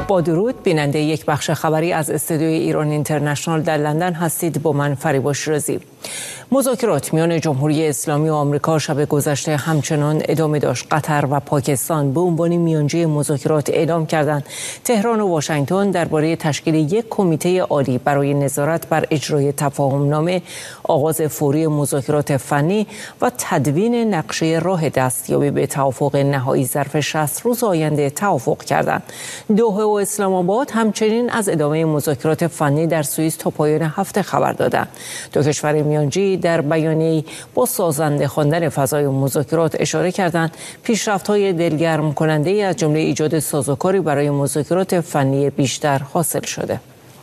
با درود، بیننده یک بخش خبری از استودیوی ایران اینترنشنال در لندن هستید. با من فریبا شیرازی. مذاکرات میان جمهوری اسلامی و آمریکا شب گذشته همچنان ادامه داشت. قطر و پاکستان به عنوان میانجی مذاکرات اعلام کردند تهران و واشنگتن درباره تشکیل یک کمیته عالی برای نظارت بر اجرای تفاهم‌نامه، آغاز فوری مذاکرات فنی و تدوین نقشه راه دستیابی به توافق نهایی ظرف 60 روز آینده توافق کردند. دوحه و اسلام آباد همچنین از ادامه مذاکرات فنی در سوئیس تا پایان هفته خبر دادند. دو کشور میانجی در بیانیه‌ای با سازنده خواندن فضای مذاکرات اشاره کردند پیشرفت‌های دلگرم کننده‌ای از جمله ایجاد سازوکاری برای مذاکرات فنی بیشتر حاصل شده.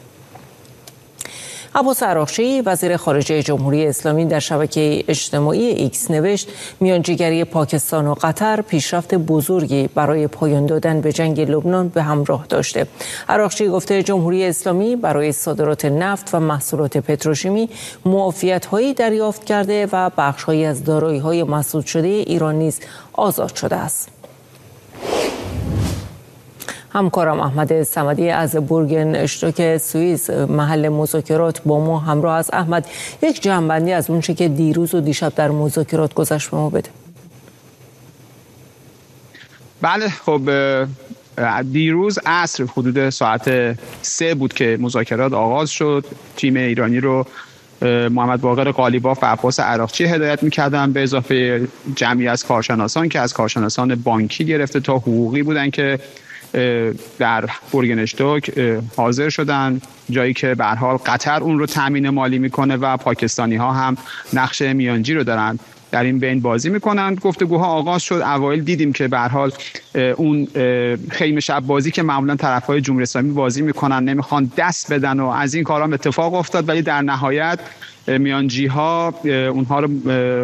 عباس عراقچی وزیر خارجه جمهوری اسلامی در شبکه اجتماعی ایکس نوشت میانجیگری پاکستان و قطر پیشرفت بزرگی برای پایان دادن به جنگ لبنان به همراه داشته. عراقچی گفته جمهوری اسلامی برای صادرات نفت و محصولات پتروشیمی معافیت‌هایی دریافت کرده و بخش‌هایی از دارایی‌های مسدود شده ایران نیز آزاد شده است. همکارم احمد صمدی از بورگن اشتراک سوئیس محل مذاکرات با ما همراه است. احمد، یک جمع‌بندی از اون چه که دیروز و دیشب در مذاکرات گذشت به ما بده. بله، خب دیروز عصر حدود ساعت 3 بود که مذاکرات آغاز شد. تیم ایرانی رو محمد باقر قالیباف و عباس عراقچی هدایت می‌کردن، به اضافه جمعی از کارشناسان که از کارشناسان بانکی گرفته تا حقوقی بودن که در بورگنشتوک حاضر شدن، جایی که به هر حال قطر اون رو تامین مالی میکنه و پاکستانی ها هم نقش میانجی رو دارن در این بین بازی میکنن. گفتگوها آغاز شد. اوایل دیدیم که به هر حال اون خیمه شب بازی که معمولا طرفای جمهوری اسلامی بازی میکنن، نمیخوان دست بدن و از این کارا اتفاق افتاد، ولی در نهایت میانجی ها اونها رو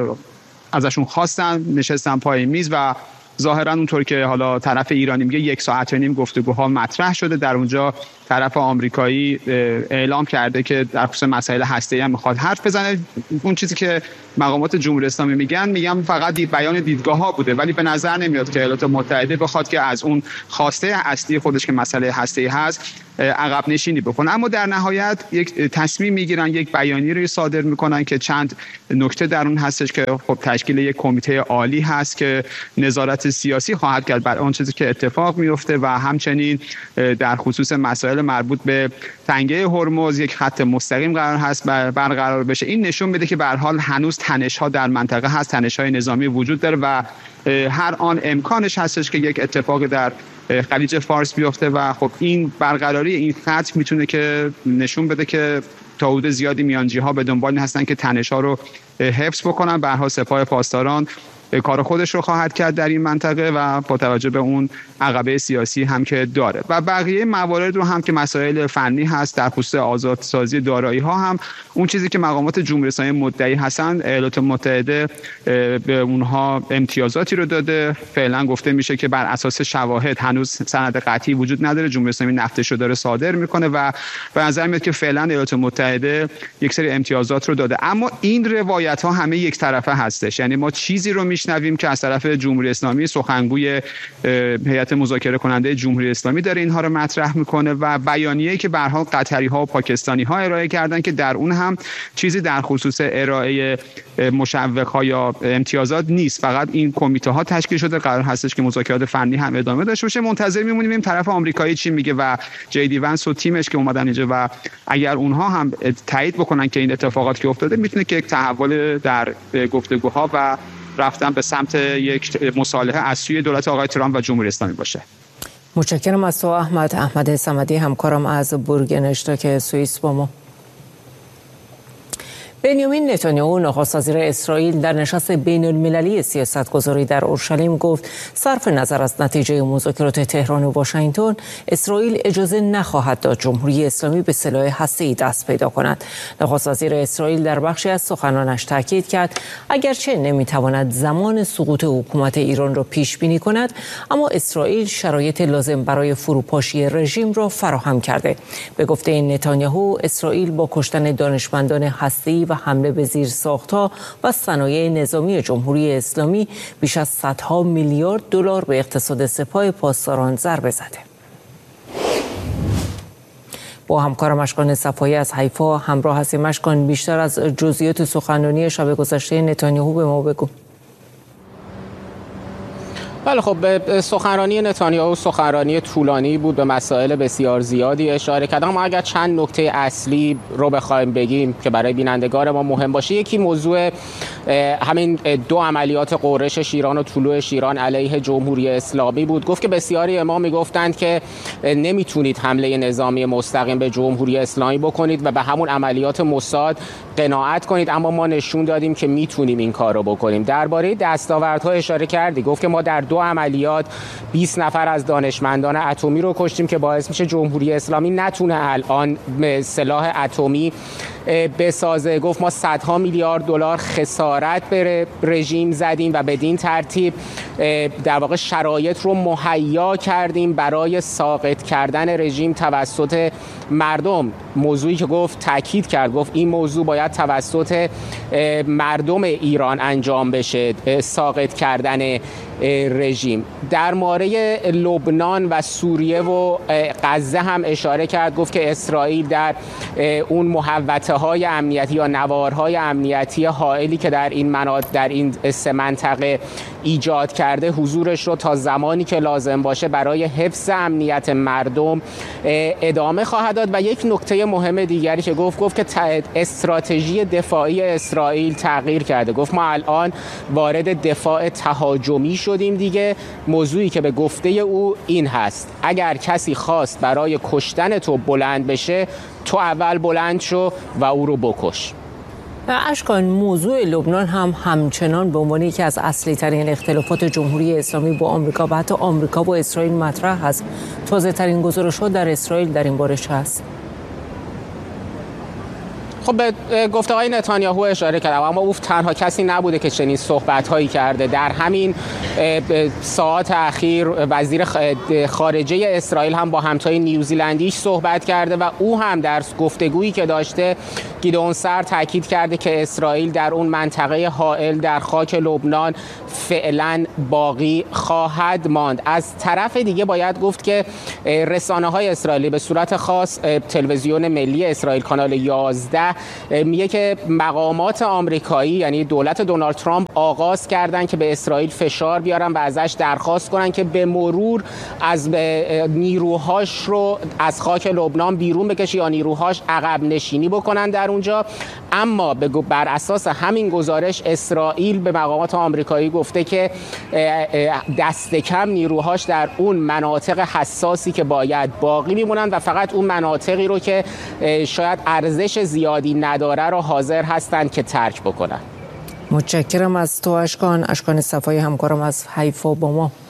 ازشون خواستن، نشستن پای میز و ظاهرا اونطور که حالا طرف ایرانی میگه 1 ساعت و نیم گفتگوها مطرح شده. در اونجا طرف آمریکایی اعلام کرده که در خصوص مسائل هسته‌ای هم میخواد حرف بزنه. اون چیزی که مقامات جمهوری اسلامی میگم فقط بیان دیدگاه‌ها بوده، ولی به نظر نمیاد که ایالات متحده بخواد که از اون خواسته اصلی خودش که مسئله هسته‌ای هست عقب نشینی بکنه. اما در نهایت یک تصمیم میگیرن، یک بیانیه رو صادر میکنن که چند نکته در اون هستش که خب تشکیل یک کمیته عالی هست که نظارت سیاسی خواهد کرد بر اون چیزی که اتفاق میفته و همچنین در خصوص مسائل مربوط به تنگه هرمز یک خط مستقیم قرار هست برقرار بشه. این نشون میده که به هر حال هنوز تنش‌ها در منطقه هست، تنش‌های نظامی وجود داره و هر آن امکانش هستش که یک اتفاق در خلیج فارس بیفته و خب این برقراری این خط میتونه که نشون بده که تا حدود زیادی میانجی ها به دنبال هستن که تنش ها رو حفظ بکنن. به هر حال سپاه پاسداران کار خودش رو خواهد کرد در این منطقه و با توجه به اون عقبه سیاسی هم که داره و بقیه موارد رو هم که مسائل فنی هست در خصوص آزادسازی دارایی ها هم اون چیزی که مقامات جمهوری اسلامی مدعی هستن، ایالات متحده به اونها امتیازاتی رو داده. فعلا گفته میشه که بر اساس شواهد هنوز سند قطعی وجود نداره، جمهوری اسلامی نفتش رو داره صادر میکنه و به نظر میاد که فعلا ایالات متحده یک سری امتیازات رو داده. اما این روایت ها همه یک طرفه هستش، یعنی ما چیزی رو میشنویم که از طرف جمهوری اسلامی، سخنگوی هیئت مذاکره کننده جمهوری اسلامی داره اینها رو مطرح میکنه و بیانیه‌ای که به هر حال قطری ها و پاکستانی ها ارائه کردن که در اون هم چیزی در خصوص ارائه مشوق ها یا امتیازات نیست، فقط این کمیته ها تشکیل شده، قرار هستش که مذاکرات فنی هم ادامه داشته باشه. منتظر میمونیم این طرف آمریکایی چی میگه و جی ونس و تیمش که اومدن اینجا و اگر اونها هم تایید بکنن که این اتفاقات که افتاده میتونه که یک تحول در گفتگوها و رفتن به سمت یک مصالحه از سوی دولت آقای ترامپ و جمهوری اسلامی باشه. متشکرم از تو احمد صمدی، همکارم از بورگن اشتراک سوئیس با ما. بنیامین نتانیاهو نخست وزیر اسرائیل در نشست بین المللی سیاستگذاری در اورشلیم گفت صرف نظر از نتیجه مذاکرات تهران و واشنگتن، اسرائیل اجازه نخواهد داد جمهوری اسلامی به سلاح هسته‌ای دست پیدا کند. نخست وزیر اسرائیل در بخشی از سخنانش تاکید کرد اگرچه نمیتواند زمان سقوط حکومت ایران را پیش بینی کند، اما اسرائیل شرایط لازم برای فروپاشی رژیم را فراهم کرده. به گفته نتانیاهو، اسرائیل با کشتن دانشمندان هسته‌ای و حمله به زیرساخت‌ها و صنایع نظامی جمهوری اسلامی بیش از صدها میلیارد دلار به اقتصاد سپاه پاسداران ضربه زده. با همکارم اشکان صفایی از حیفا همراه هستیم. اشکان، بیشتر از جزئیات سخنرانی شب گذشته نتانیاهو به ما بگو. بله خب، به سخنرانی نتانیاهو سخنرانی طولانی بود، به مسائل بسیار زیادی اشاره کرد. اما اگر چند نکته اصلی رو بخوایم بگیم که برای بینندگان ما مهم باشه، یکی موضوع همین دو عملیات غرش شیران و طلوع شیران علیه جمهوری اسلامی بود. گفت که بسیاری ما میگفتند که نمیتونید حمله نظامی مستقیم به جمهوری اسلامی بکنید و به همون عملیات موساد قناعت کنید، اما ما نشون دادیم که میتونیم این کار رو بکنیم. درباره دستاوردها اشاره کردی، گفت که ما در دو عملیات 20 نفر از دانشمندان اتمی رو کشتیم که باعث میشه جمهوری اسلامی نتونه الان سلاح اتمی بسازه. گفت ما صدها میلیارد دلار خسارت به رژیم زدیم و بدین ترتیب در واقع شرایط رو مهیا کردیم برای ساقط کردن رژیم توسط مردم. موضوعی که گفت تاکید کرد، گفت این موضوع باید توسط مردم ایران انجام بشه، ساقط کردن رژیم. در مورد لبنان و سوریه و غزه هم اشاره کرد. گفت که اسرائیل در اون محوطه های امنیتی یا نوارهای امنیتی هائلی که در این سه منطقه ایجاد کرده، حضورش رو تا زمانی که لازم باشه برای حفظ امنیت مردم ادامه خواهد داد. و یک نکته مهم دیگری که گفت که استراتژی دفاعی اسرائیل تغییر کرده. گفت ما الان وارد دفاع تهاجمی شدیم دیگه. موضوعی که به گفته او این هست: اگر کسی خواست برای کشتن تو بلند بشه، تو اول بلند شو و او رو بکش. اشکان، موضوع لبنان هم همچنان به عنوان یکی از اصلی ترین اختلافات جمهوری اسلامی با آمریکا و حتی آمریکا با اسرائیل مطرح است. تازه ترین گزارش‌ها در اسرائیل در این باره چه است؟ خب، به گفته‌های نتانیاهو اشاره کردم، اما او تنها کسی نبوده که چنین صحبت‌هایی کرده. در همین ساعات اخیر وزیر خارجه اسرائیل هم با همتای نیوزیلندیش صحبت کرده و او هم در گفتگویی که داشته گیدئون سار تاکید کرده که اسرائیل در اون منطقه حائل در خاک لبنان فعلا باقی خواهد ماند. از طرف دیگه باید گفت که رسانه‌های اسرائیلی به صورت خاص تلویزیون ملی اسرائیل کانال 11 میگه که مقامات آمریکایی، یعنی دولت دونالد ترامپ، آغاز کردن که به اسرائیل فشار بیارن و ازش درخواست کنن که به مرور از نیروهاش رو از خاک لبنان بیرون بکشه یا نیروهاش عقب نشینی بکنن در اونجا. اما بر اساس همین گزارش اسرائیل به مقامات آمریکایی گفته که دست کم نیروهاش در اون مناطق حساسی که باید باقی میمونن و فقط اون مناطقی رو که شاید ارزش زیادی نداره رو حاضر هستند که ترک بکنن. متشکرم از تو اشکان صفایی، همکارم از حیفا با ما.